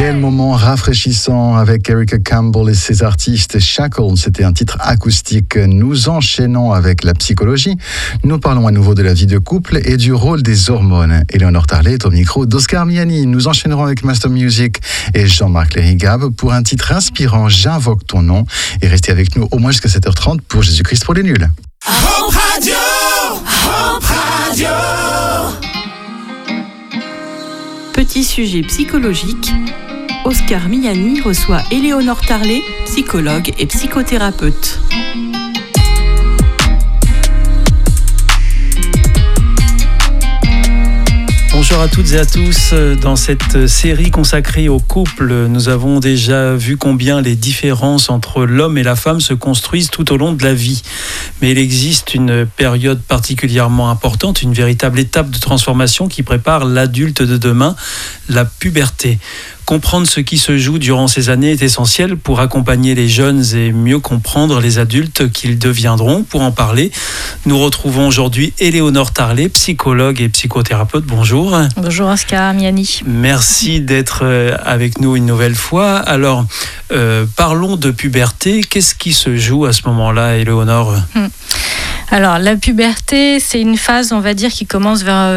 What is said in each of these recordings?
Quel moment rafraîchissant avec Erica Campbell et ses artistes. Shackles, c'était un titre acoustique. Nous enchaînons avec la psychologie. Nous parlons à nouveau de la vie de couple et du rôle des hormones. Éléonore Tarlet est au micro d'Oscar Miani. Nous enchaînerons avec Master Music et Jean-Marc Lérigab pour un titre inspirant, J'invoque ton nom. Et restez avec nous au moins jusqu'à 7h30 pour Jésus-Christ pour les nuls. Hope Radio, Hope Radio. Petit sujet psychologique, Oscar Miani reçoit Éléonore Tarlet, psychologue et psychothérapeute. Bonjour à toutes et à tous. Dans cette série consacrée au couple, nous avons déjà vu combien les différences entre l'homme et la femme se construisent tout au long de la vie. Mais il existe une période particulièrement importante, une véritable étape de transformation qui prépare l'adulte de demain, la puberté. Comprendre ce qui se joue durant ces années est essentiel pour accompagner les jeunes et mieux comprendre les adultes qu'ils deviendront. Pour en parler, nous retrouvons aujourd'hui Éléonore Tarlet, psychologue et psychothérapeute. Bonjour. Bonjour Oscar Miani. Merci d'être avec nous une nouvelle fois. Alors, parlons de puberté. Qu'est-ce qui se joue à ce moment-là, Éléonore ? Alors, la puberté, c'est une phase, on va dire, qui commence vers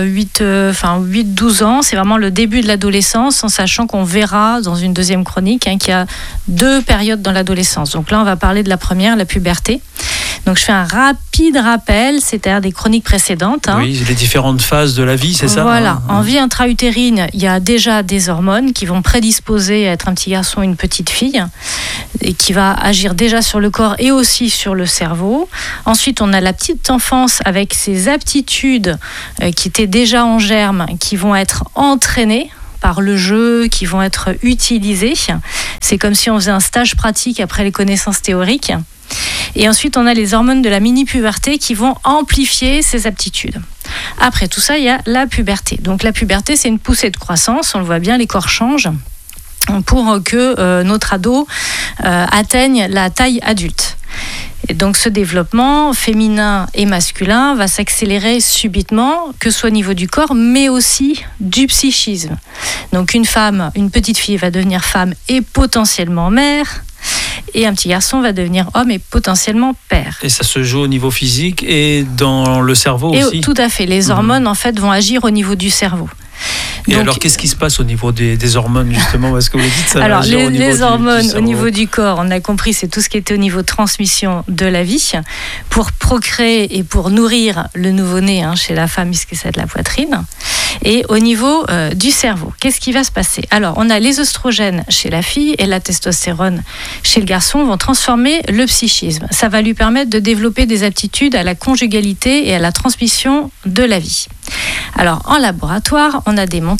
8-12 ans. C'est vraiment le début de l'adolescence, en sachant qu'on verra dans une deuxième chronique qu'il y a 2 périodes dans l'adolescence. Donc là, on va parler de la première, la puberté. Donc, je fais un rapide rappel, c'est-à-dire des chroniques précédentes. Oui, les différentes phases de la vie, c'est ça ? Voilà. En vie intra-utérine, il y a déjà des hormones qui vont prédisposer à être un petit garçon ou une petite fille, et qui va agir déjà sur le corps et aussi sur le cerveau. Ensuite, on a la petite enfance avec ses aptitudes qui étaient déjà en germe, qui vont être entraînées par le jeu, qui vont être utilisées. C'est comme si on faisait un stage pratique après les connaissances théoriques. Et ensuite, on a les hormones de la mini-puberté qui vont amplifier ces aptitudes. Après tout ça, il y a la puberté. Donc la puberté, c'est une poussée de croissance. On le voit bien, les corps changent pour que notre ado atteigne la taille adulte. Et donc ce développement féminin et masculin va s'accélérer subitement, que ce soit au niveau du corps, mais aussi du psychisme. Donc une petite fille va devenir femme et potentiellement mère, et un petit garçon va devenir homme et potentiellement père. Et ça se joue au niveau physique et dans le cerveau aussi ? Tout à fait. Les hormones, en fait, vont agir au niveau du cerveau. Et donc, alors, qu'est-ce qui se passe au niveau des hormones, justement ? Parce que vous dites ça alors, va agir au niveau les hormones du au niveau du corps, on a compris, c'est tout ce qui était au niveau de transmission de la vie, pour procréer et pour nourrir le nouveau-né chez la femme, puisque c'est de la poitrine. Et au niveau du cerveau, qu'est-ce qui va se passer ? Alors, on a les oestrogènes chez la fille et la testostérone chez le garçon vont transformer le psychisme. Ça va lui permettre de développer des aptitudes à la conjugalité et à la transmission de la vie. Alors, en laboratoire, on a démontré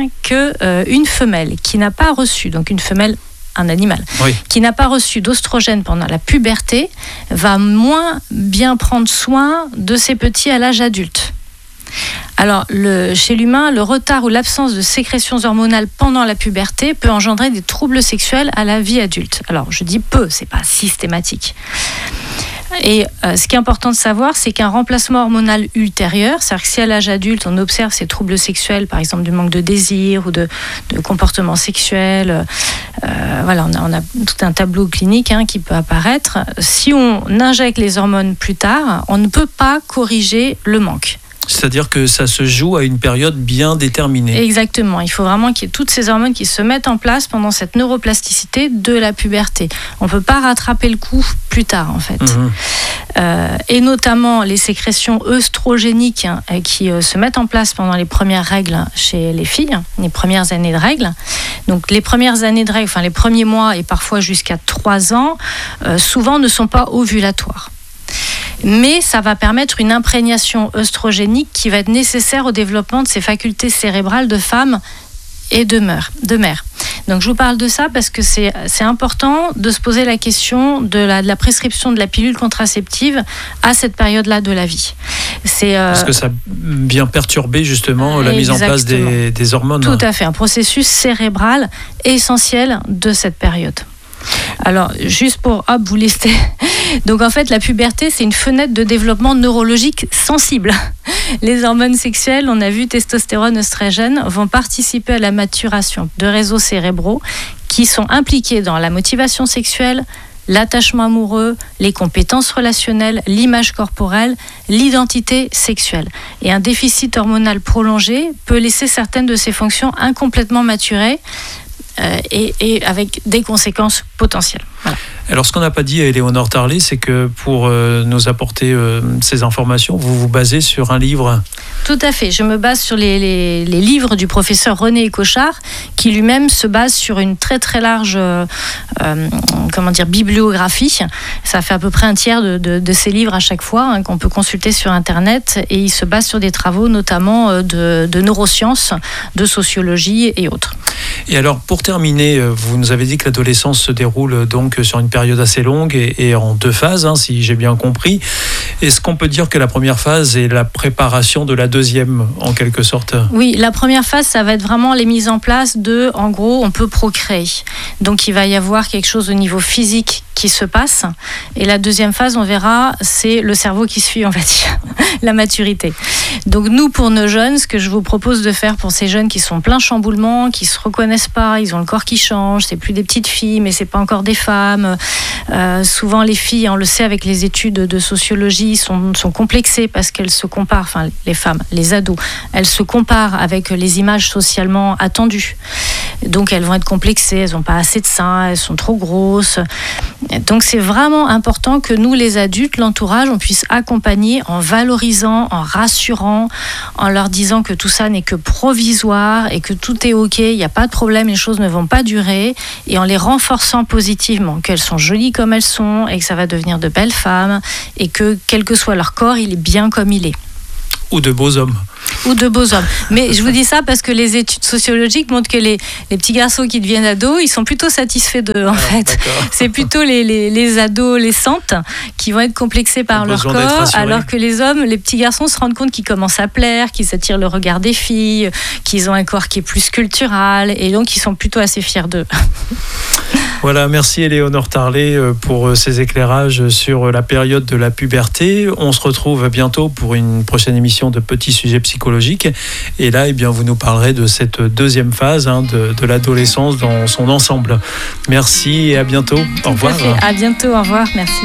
qu'une femelle qui n'a pas reçu, donc une femelle, un animal, qui n'a pas reçu d'oestrogène pendant la puberté, va moins bien prendre soin de ses petits à l'âge adulte. Alors, chez l'humain, le retard ou l'absence de sécrétions hormonales pendant la puberté peut engendrer des troubles sexuels à la vie adulte. Alors, je dis peu, c'est pas systématique. Et ce qui est important de savoir, c'est qu'un remplacement hormonal ultérieur, c'est-à-dire que si à l'âge adulte, on observe ces troubles sexuels, par exemple du manque de désir ou de comportement sexuel, on a tout un tableau clinique qui peut apparaître. Si on injecte les hormones plus tard, on ne peut pas corriger le manque. C'est-à-dire que ça se joue à une période bien déterminée. Exactement. Il faut vraiment qu'il y ait toutes ces hormones qui se mettent en place pendant cette neuroplasticité de la puberté. On ne peut pas rattraper le coup plus tard, en fait. Et notamment les sécrétions œstrogéniques qui se mettent en place pendant les premières règles chez les filles, les premières années de règles. Donc les premières années de règles, les premiers mois et parfois jusqu'à 3 ans, souvent ne sont pas ovulatoires. Mais ça va permettre une imprégnation œstrogénique qui va être nécessaire au développement de ces facultés cérébrales de femme et de mère. Donc je vous parle de ça parce que c'est important de se poser la question de la prescription de la pilule contraceptive à cette période-là de la vie. Parce que ça vient perturber justement la mise en place des hormones. Tout à fait, un processus cérébral essentiel de cette période. Alors, juste pour vous lister. Donc, en fait, la puberté, c'est une fenêtre de développement neurologique sensible. Les hormones sexuelles, on a vu testostérone, oestrogène, vont participer à la maturation de réseaux cérébraux qui sont impliqués dans la motivation sexuelle, l'attachement amoureux, les compétences relationnelles, l'image corporelle, l'identité sexuelle. Et un déficit hormonal prolongé peut laisser certaines de ces fonctions incomplètement maturées et avec des conséquences potentielles. Voilà. Alors, ce qu'on n'a pas dit à Éléonore Tarlet, c'est que pour nous apporter ces informations, vous vous basez sur un livre. Tout à fait. Je me base sur les livres du professeur René Cochard, qui lui-même se base sur une très très large bibliographie. Ça fait à peu près un tiers de ces livres à chaque fois, qu'on peut consulter sur Internet. Et il se base sur des travaux notamment de neurosciences, de sociologie et autres. Et alors, pour terminer, vous nous avez dit que l'adolescence se déroule donc sur une période assez longue et en 2 phases, si j'ai bien compris. Est-ce qu'on peut dire que la première phase est la préparation de la deuxième, en quelque sorte ? Oui, la première phase, ça va être vraiment les mises en place en gros, on peut procréer. Donc, il va y avoir quelque chose au niveau physique qui se passe. Et la deuxième phase, on verra, c'est le cerveau qui suit, on va dire, la maturité. Donc nous, pour nos jeunes, ce que je vous propose de faire pour ces jeunes qui sont plein chamboulement, qui se reconnaissent pas, ils ont le corps qui change, c'est plus des petites filles, mais c'est pas encore des femmes. Souvent, les filles, on le sait avec les études de sociologie, sont complexées parce qu'elles se comparent, enfin les femmes, les ados, elles se comparent avec les images socialement attendues. Donc elles vont être complexées, elles n'ont pas assez de seins, elles sont trop grosses. Donc c'est vraiment important que nous, les adultes, l'entourage, on puisse accompagner en valorisant, en rassurant, en leur disant que tout ça n'est que provisoire et que tout est ok, il n'y a pas de problème, les choses ne vont pas durer, et en les renforçant positivement, qu'elles sont jolies comme elles sont et que ça va devenir de belles femmes et que quel que soit leur corps, il est bien comme il est. Ou de beaux hommes. Ou de beaux hommes. Mais je vous dis ça parce que les études sociologiques montrent que les petits garçons qui deviennent ados, ils sont plutôt satisfaits d'eux, en fait. D'accord. C'est plutôt les adolescentes qui vont être complexées par leur corps, alors que les hommes, les petits garçons se rendent compte qu'ils commencent à plaire, qu'ils attirent le regard des filles, qu'ils ont un corps qui est plus sculptural, et donc ils sont plutôt assez fiers d'eux. Voilà, merci Éléonore Tarlet pour ces éclairages sur la période de la puberté. On se retrouve bientôt pour une prochaine émission de Petits Sujets Psychologiques. Et là, vous nous parlerez de cette deuxième phase de l'adolescence dans son ensemble. Merci et à bientôt. Au revoir. À bientôt, au revoir, merci.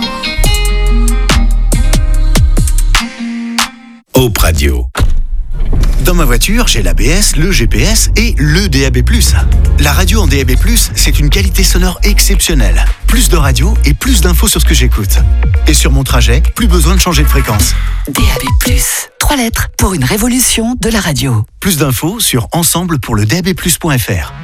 Hope Radio. Dans ma voiture, j'ai l'ABS, le GPS et le DAB+. La radio en DAB+, c'est une qualité sonore exceptionnelle. Plus de radio et plus d'infos sur ce que j'écoute. Et sur mon trajet, plus besoin de changer de fréquence. DAB+, 3 lettres pour une révolution de la radio. Plus d'infos sur ensemble pour le DAB+.fr.